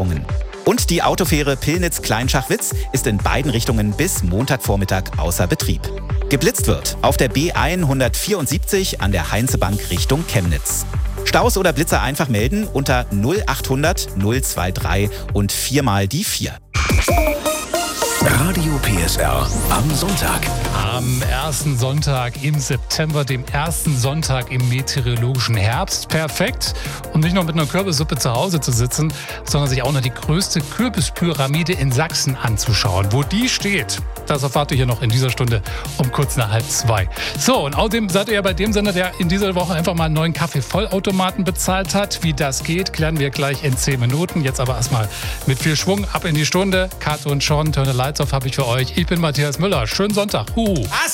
Störungen. Und die Autofähre Pillnitz-Kleinschachwitz ist in beiden Richtungen bis Montagvormittag außer Betrieb. Geblitzt wird auf der B174 an der Heinzebank Richtung Chemnitz. Staus oder Blitzer einfach melden unter 0800 023 und 4 mal die 4. Radio PSR am Sonntag. Am ersten Sonntag im September, dem ersten Sonntag im meteorologischen Herbst. Perfekt, um nicht nur mit einer Kürbissuppe zu Hause zu sitzen, sondern sich auch noch die größte Kürbispyramide in Sachsen anzuschauen. Wo die steht, das erfahrt ihr hier noch in dieser Stunde um kurz nach 1:30. So, und außerdem seid ihr ja bei dem Sender, der in dieser Woche einfach mal einen neuen Kaffee-Vollautomaten bezahlt hat. Wie das geht, klären wir gleich in 10 Minuten. Jetzt aber erstmal mit viel Schwung ab in die Stunde. Kato und Sean, Turn the Lights Off habe ich für euch. Ich bin Matthias Müller. Schönen Sonntag.